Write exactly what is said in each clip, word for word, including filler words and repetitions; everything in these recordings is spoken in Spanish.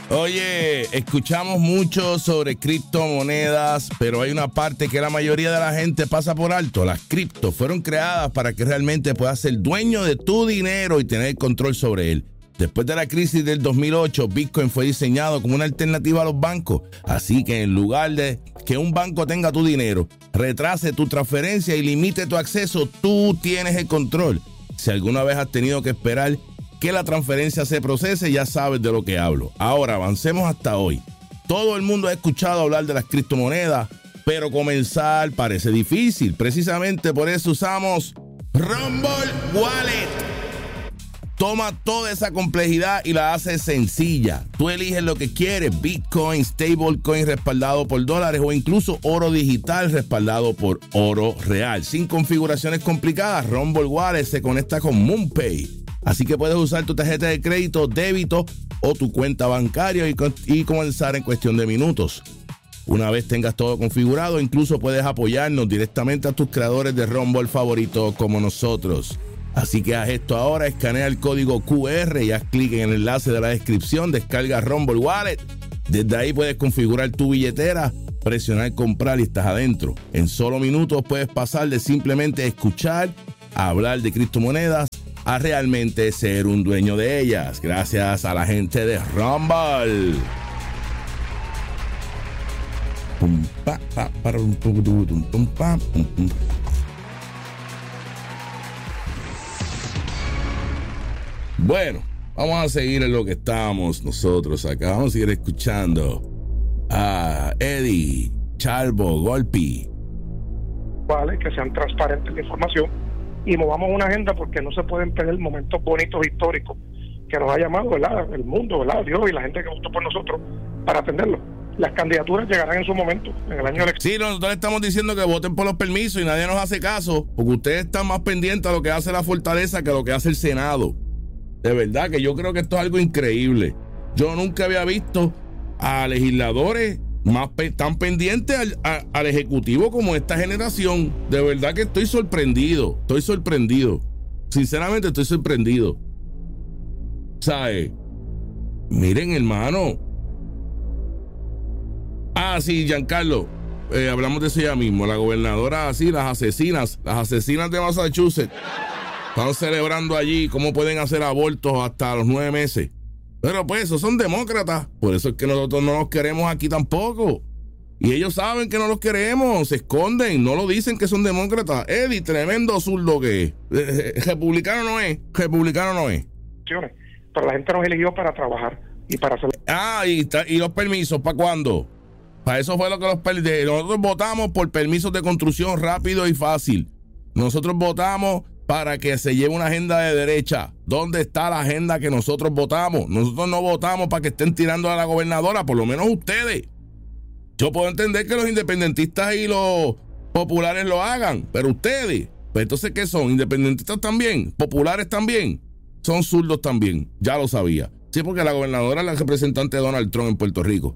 Oye, escuchamos mucho sobre criptomonedas, pero hay una parte que la mayoría de la gente pasa por alto. Las criptos fueron creadas para que realmente puedas ser dueño de tu dinero y tener control sobre él. Después de la crisis del dos mil ocho, Bitcoin fue diseñado como una alternativa a los bancos. Así que en lugar de que un banco tenga tu dinero, retrase tu transferencia y limite tu acceso, tú tienes el control. Si alguna vez has tenido que esperar que la transferencia se procese, ya sabes de lo que hablo. Ahora avancemos hasta hoy. Todo el mundo ha escuchado hablar de las criptomonedas, pero comenzar parece difícil. Precisamente por eso usamos Rumble Wallet. Toma toda esa complejidad y la hace sencilla. Tú eliges lo que quieres: Bitcoin, stablecoin respaldado por dólares o incluso oro digital respaldado por oro real. Sin configuraciones complicadas, Rumble Wallet se conecta con MoonPay. Así que puedes usar tu tarjeta de crédito, débito o tu cuenta bancaria y, y comenzar en cuestión de minutos. Una vez tengas todo configurado, incluso puedes apoyarnos directamente a tus creadores de Rumble favoritos como nosotros. Así que haz esto ahora, escanea el código Q R y haz clic en el enlace de la descripción, descarga Rumble Wallet. Desde ahí puedes configurar tu billetera, presionar comprar y estás adentro. En solo minutos puedes pasar de simplemente escuchar a hablar de criptomonedas a realmente ser un dueño de ellas, gracias a la gente de Rumble. Pum, pa, pa, para, pum, pum, pum, pum, pa, pum, pum. Bueno, vamos a seguir en lo que estamos nosotros acá. Vamos a seguir escuchando a Eddie, Chalbo, Golpi. Vale, que sean transparentes la información y movamos una agenda, porque no se pueden perder momentos bonitos históricos que nos ha llamado, ¿verdad?, el mundo, ¿verdad?, Dios y la gente que votó por nosotros para atenderlo. Las candidaturas llegarán en su momento, en el año electoral. Sí, nosotros estamos diciendo que voten por los permisos y nadie nos hace caso, porque ustedes están más pendientes a lo que hace la Fortaleza que a lo que hace el Senado. De verdad que yo creo que esto es algo increíble. Yo nunca había visto a legisladores más pe- tan pendientes al, a, al Ejecutivo como esta generación. De verdad que estoy sorprendido. Estoy sorprendido. Sinceramente estoy sorprendido. ¿Sabes? Miren, hermano. Ah, sí, Giancarlo. Eh, hablamos de eso ya mismo. La gobernadora, así, las asesinas. Las asesinas de Massachusetts. Están celebrando allí cómo pueden hacer abortos hasta los nueve meses. Pero pues esos son demócratas. Por eso es que nosotros no los queremos aquí tampoco. Y ellos saben que no los queremos. Se esconden. No lo dicen que son demócratas. Eddie, tremendo zurdo que es. Eh, republicano no es. Republicano no es. Pero la gente nos eligió para trabajar y para hacer... Ah, y, y los permisos, ¿para cuándo? Para eso fue lo que los perdí. Nosotros votamos por permisos de construcción rápido y fácil. Nosotros votamos para que se lleve una agenda de derecha. ¿Dónde está la agenda que nosotros votamos? Nosotros no votamos para que estén tirando a la gobernadora, por lo menos ustedes. Yo puedo entender que los independentistas y los populares lo hagan, pero ustedes, pues entonces, ¿qué son? ¿Independentistas también? ¿Populares también? Son zurdos también, ya lo sabía. Sí, porque la gobernadora es la representante de Donald Trump en Puerto Rico.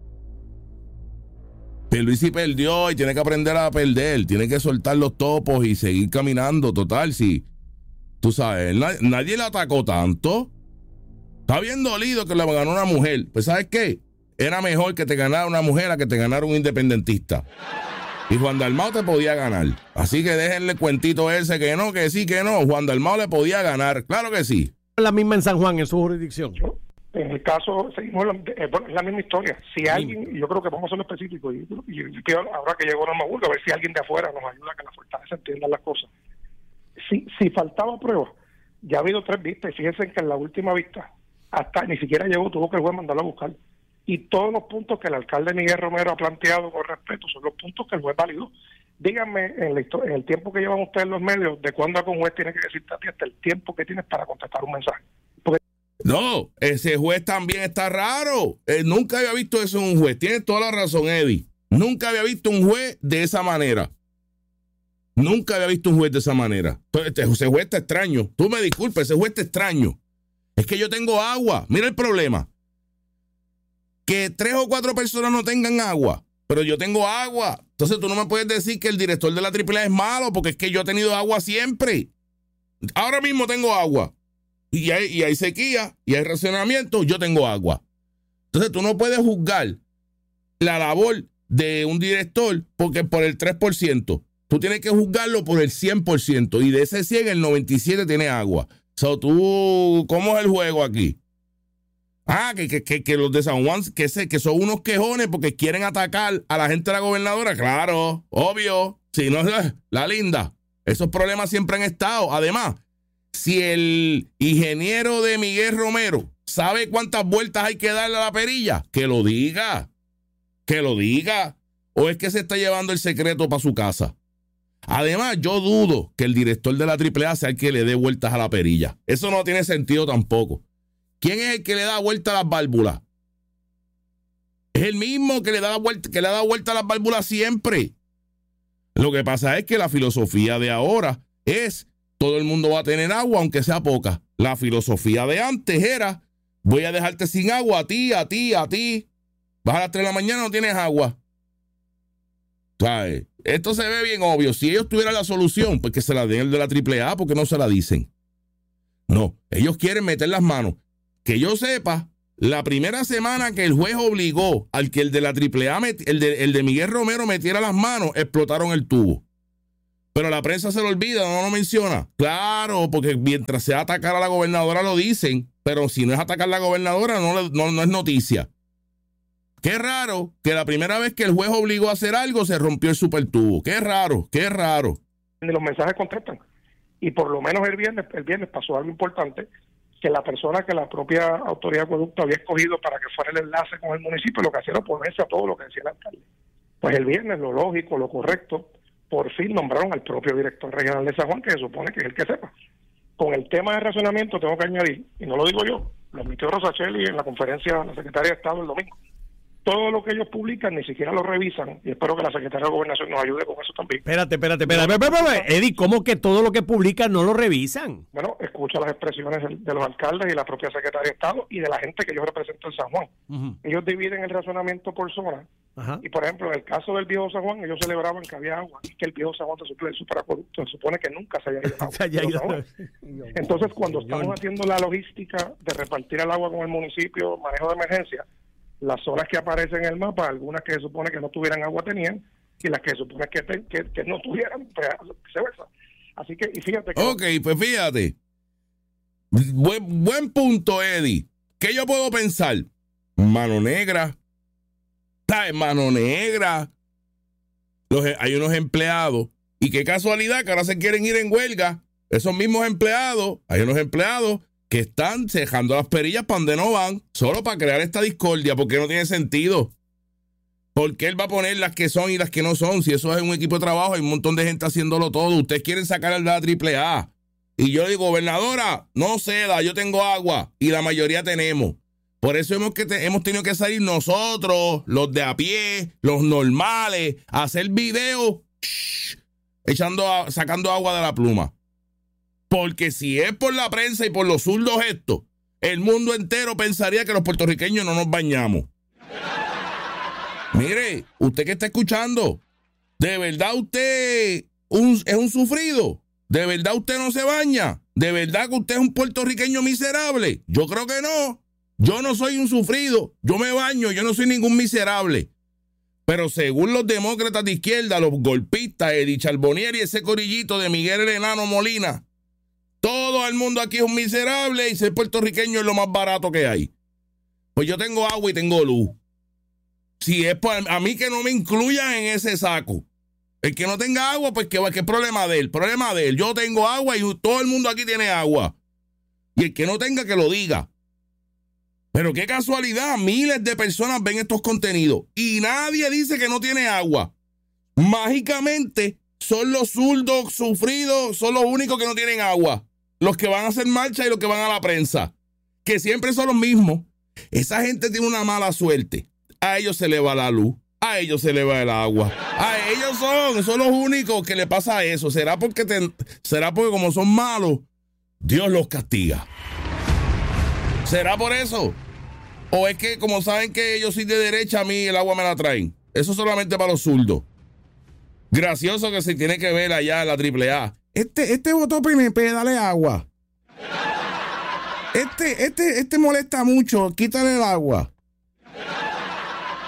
Pierluisi perdió y tiene que aprender a perder, tiene que soltar los topos y seguir caminando. Total, sí. Tú sabes, nadie, nadie le atacó tanto. Está bien dolido que le ganó una mujer. Pues ¿sabes qué? Era mejor que te ganara una mujer a que te ganara un independentista. Y Juan Dalmau te podía ganar. Así que déjenle cuentito ese que no, que sí, que no. Juan Dalmau le podía ganar, claro que sí. La misma en San Juan, en su jurisdicción. En el caso, seguimos la, eh, bueno, es la misma historia. Si alguien, yo creo que vamos a ser específicos, y, y, y pido ahora que llegó Norma Burgo, a ver si alguien de afuera nos ayuda a que la Fortaleza entienda las cosas. Si, si faltaba prueba, ya ha habido tres vistas, y fíjense que en la última vista, hasta ni siquiera llegó, tuvo que el juez mandarlo a buscar. Y todos los puntos que el alcalde Miguel Romero ha planteado con respeto son los puntos que el juez validó. Díganme, en, la historia, en el tiempo que llevan ustedes los medios, de cuándo un juez tiene que decirte a ti hasta el tiempo que tienes para contestar un mensaje. Porque no, ese juez también está raro. Eh, nunca había visto eso en un juez. Tienes toda la razón, Eddie. Nunca había visto un juez de esa manera. Nunca había visto un juez de esa manera. Entonces, ese juez está extraño. Tú me disculpas, ese juez está extraño. Es que yo tengo agua. Mira el problema. Que tres o cuatro personas no tengan agua, pero yo tengo agua. Entonces tú no me puedes decir que el director de la triple A es malo, porque es que yo he tenido agua siempre. Ahora mismo tengo agua. Y hay, y hay sequía, y hay racionamiento, yo tengo agua. Entonces tú no puedes juzgar la labor de un director porque por el tres por ciento. Tú tienes que juzgarlo por el cien por ciento. Y de ese cien, el noventa y siete por ciento tiene agua. So, tú, ¿cómo es el juego aquí? Ah, que, que, que, que los de San Juan, que, se, que son unos quejones porque quieren atacar a la gente de la gobernadora. Claro, obvio. Si no, la linda. Esos problemas siempre han estado. Además, si el ingeniero de Miguel Romero sabe cuántas vueltas hay que darle a la perilla, que lo diga. Que lo diga. ¿O es que se está llevando el secreto para su casa? Además, yo dudo que el director de la triple A sea el que le dé vueltas a la perilla. Eso no tiene sentido tampoco. ¿Quién es el que le da vuelta a las válvulas? Es el mismo que le da vuelta, que le da vuelta a las válvulas siempre. Lo que pasa es que la filosofía de ahora es todo el mundo va a tener agua aunque sea poca. La filosofía de antes era voy a dejarte sin agua a ti, a ti, a ti. Vas a las tres de la mañana no tienes agua. ¿Sabes? Esto se ve bien obvio. Si ellos tuvieran la solución, pues que se la den el de la triple A, porque no se la dicen. No, ellos quieren meter las manos. Que yo sepa, la primera semana que el juez obligó al que el de la triple A, el de, el de Miguel Romero metiera las manos, explotaron el tubo. Pero la prensa se lo olvida, no lo menciona. Claro, porque mientras sea atacar a la gobernadora lo dicen, pero si no es atacar a la gobernadora no, no, no es noticia. Qué raro que la primera vez que el juez obligó a hacer algo se rompió el supertubo. Qué raro, qué raro. Los mensajes contestan. Y por lo menos el viernes, el viernes pasó algo importante, que la persona que la propia autoridad de acueducto había escogido para que fuera el enlace con el municipio, lo que hacía era oponerse a todo lo que decía el alcalde. Pues el viernes, lo lógico, lo correcto, por fin nombraron al propio director regional de San Juan, que se supone que es el que sepa. Con el tema de racionamiento tengo que añadir, y no lo digo yo, lo admitió Rosachelli en la conferencia de la Secretaría de Estado el domingo. Todo lo que ellos publican ni siquiera lo revisan, y espero que la Secretaría de Gobernación nos ayude con eso también. Espérate, espérate, espérate, espérate, espérate. Eddie, ¿cómo que todo lo que publican no lo revisan? Bueno, escucha las expresiones de los alcaldes y la propia Secretaría de Estado y de la gente que yo represento en San Juan. Uh-huh. Ellos dividen el razonamiento por zona. Uh-huh. Y por ejemplo, en el caso del viejo San Juan, ellos celebraban que había agua y que el viejo San Juan se suple el superacueducto. Se supone que nunca se haya ido agua. se haya ido. Entonces, cuando estamos haciendo la logística de repartir el agua con el municipio, manejo de emergencia, las zonas que aparecen en el mapa, algunas que se supone que no tuvieran agua tenían, y las que se supone que, te, que, que no tuvieran, pues viceversa. Así que, y fíjate que... Ok, pues fíjate. Buen, buen punto, Eddie. ¿Qué yo puedo pensar? Mano negra. ¿Sabes? Mano negra. Los, hay unos empleados, y qué casualidad que ahora se quieren ir en huelga. Esos mismos empleados, hay unos empleados que están cejando las perillas para donde no van, solo para crear esta discordia, porque no tiene sentido. Porque él va a poner las que son y las que no son. Si eso es un equipo de trabajo, hay un montón de gente haciéndolo todo. Ustedes quieren sacar al de la triple A. Y yo digo, gobernadora, no ceda, yo tengo agua. Y la mayoría tenemos. Por eso hemos, que te, hemos tenido que salir nosotros, los de a pie, los normales, a hacer videos shh, echando a, sacando agua de la pluma. Porque si es por la prensa y por los zurdos esto, el mundo entero pensaría que los puertorriqueños no nos bañamos. Mire, usted que está escuchando, ¿de verdad usted un, es un sufrido? ¿De verdad usted no se baña? ¿De verdad que usted es un puertorriqueño miserable? Yo creo que no. Yo no soy un sufrido. Yo me baño, yo no soy ningún miserable. Pero según los demócratas de izquierda, los golpistas, Eddie Charbonnier y ese corillito de Miguel el Enano Molina, todo el mundo aquí es un miserable y ser puertorriqueño es lo más barato que hay. Pues yo tengo agua y tengo luz. Si es para a mí que no me incluyan en ese saco. El que no tenga agua, pues que qué problema de él. Problema de él. Yo tengo agua y todo el mundo aquí tiene agua. Y el que no tenga, que lo diga. Pero qué casualidad, miles de personas ven estos contenidos y nadie dice que no tiene agua. Mágicamente son los zurdos sufridos, son los únicos que no tienen agua. Los que van a hacer marcha y los que van a la prensa, que siempre son los mismos. Esa gente tiene una mala suerte. A ellos se le va la luz, a ellos se le va el agua. A ellos son, son los únicos que le pasa eso. ¿Será porque, te, será porque como son malos, Dios los castiga? ¿Será por eso? ¿O es que como saben que yo soy de derecha, a mí el agua me la traen? Eso solamente para los zurdos. Gracioso que se tiene que ver allá en la triple A. Este, este votó P N P, dale agua. Este, este, este molesta mucho, quítale el agua.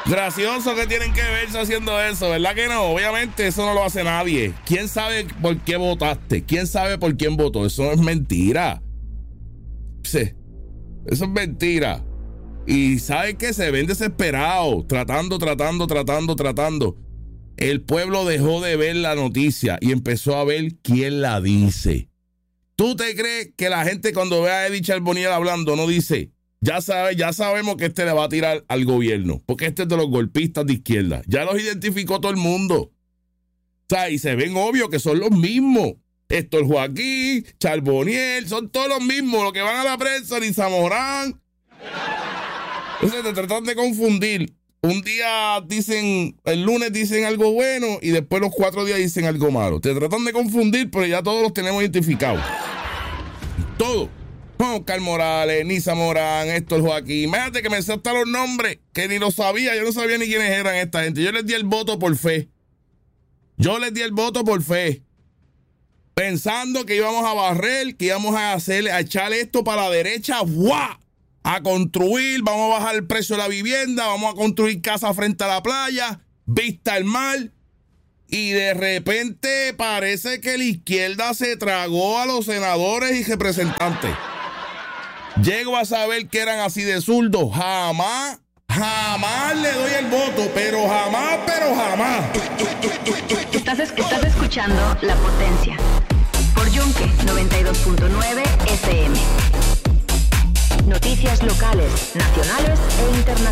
Gracioso que tienen que verse haciendo eso, ¿verdad que no? Obviamente eso no lo hace nadie. ¿Quién sabe por qué votaste? ¿Quién sabe por quién votó? Eso no es mentira. Sí, eso es mentira. Y ¿sabe qué? Se ven desesperados, tratando, tratando, tratando, tratando. El pueblo dejó de ver la noticia y empezó a ver quién la dice. ¿Tú te crees que la gente cuando ve a Eddie Charbonnier hablando no dice... Ya sabe, ya sabemos que este le va a tirar al gobierno, porque este es de los golpistas de izquierda. Ya los identificó todo el mundo. O sea, y se ven obvio que son los mismos. Héctor Joaquín, Charbonnier, son todos los mismos. Los que van a la prensa, ni Zamorán. Entonces te tratan de confundir. Un día dicen, el lunes dicen algo bueno y después los cuatro días dicen algo malo. Te tratan de confundir, pero ya todos los tenemos identificados. Todos. Juan Oscar Morales, Nisa Morán, Héctor Joaquín. Imagínate que me sé hasta los nombres, que ni lo sabía. Yo no sabía ni quiénes eran esta gente. Yo les di el voto por fe. Yo les di el voto por fe. Pensando que íbamos a barrer, que íbamos a hacer, a echar esto para la derecha. ¡Guau! A construir, vamos a bajar el precio de la vivienda, vamos a construir casas frente a la playa, vista al mar. Y de repente parece que la izquierda se tragó a los senadores y representantes. Llego a saber que eran así de zurdos. Jamás, jamás le doy el voto, pero jamás, pero jamás. Estás, estás escuchando La Potencia por Yunque noventa y dos punto nueve F M. Noticias locales, nacionales e internacionales.